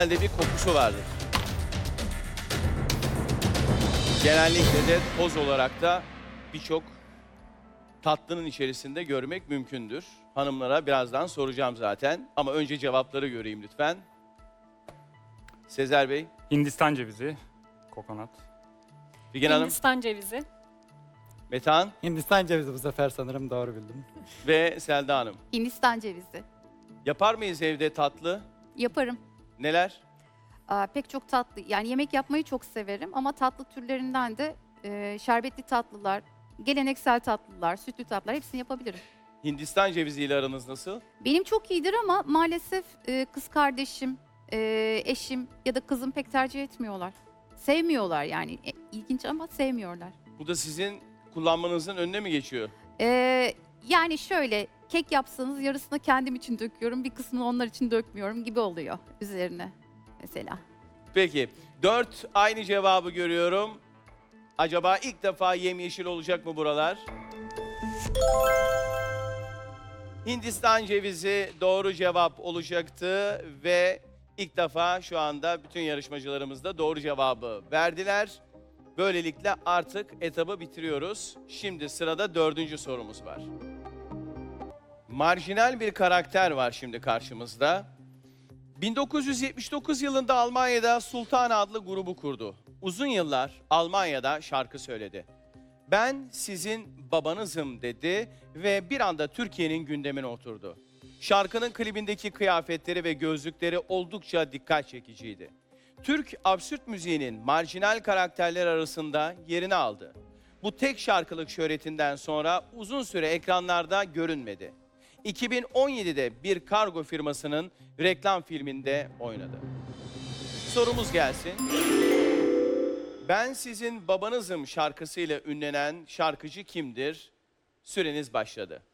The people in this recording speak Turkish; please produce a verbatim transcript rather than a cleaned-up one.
de bir kokusu vardır. Genellikle de toz olarak da birçok tatlının içerisinde görmek mümkündür. Hanımlara birazdan soracağım zaten. Ama önce cevapları göreyim lütfen. Sezer Bey, Hindistan cevizi, kokonat. Figen Hanım, Hindistan cevizi. Metehan Hindistan cevizi bu sefer sanırım doğru bildim. ve Selda Hanım. Hindistan cevizi. Yapar mıyız evde tatlı? Yaparım. Neler? Aa, pek çok tatlı. Yani yemek yapmayı çok severim ama tatlı türlerinden de e, şerbetli tatlılar, geleneksel tatlılar, sütlü tatlılar hepsini yapabilirim. Hindistan ceviziyle aranız nasıl? Benim çok iyidir ama maalesef e, kız kardeşim, e, eşim ya da kızım pek tercih etmiyorlar. Sevmiyorlar yani. E, ilginç ama sevmiyorlar. Bu da sizin kullanmanızın önüne mi geçiyor? E, yani şöyle kek yapsanız yarısını kendim için döküyorum, bir kısmını onlar için dökmüyorum gibi oluyor üzerine mesela. Peki, dört aynı cevabı görüyorum. Acaba ilk defa yemyeşil olacak mı buralar? Hindistan cevizi doğru cevap olacaktı ve ilk defa şu anda bütün yarışmacılarımız da doğru cevabı verdiler. Böylelikle artık etabı bitiriyoruz. Şimdi sırada dördüncü sorumuz var. Marjinal bir karakter var şimdi karşımızda. bin dokuz yüz yetmiş dokuz yılında Almanya'da Sultan adlı grubu kurdu. Uzun yıllar Almanya'da şarkı söyledi. Ben sizin babanızım dedi ve bir anda Türkiye'nin gündemine oturdu. Şarkının klibindeki kıyafetleri ve gözlükleri oldukça dikkat çekiciydi. Türk absürt müziğinin marjinal karakterler arasında yerini aldı. Bu tek şarkılık şöhretinden sonra uzun süre ekranlarda görünmedi. iki bin on yedide bir kargo firmasının reklam filminde oynadı. Sorumuz gelsin. Ben sizin babanızım şarkısıyla ünlenen şarkıcı kimdir? Süreniz başladı.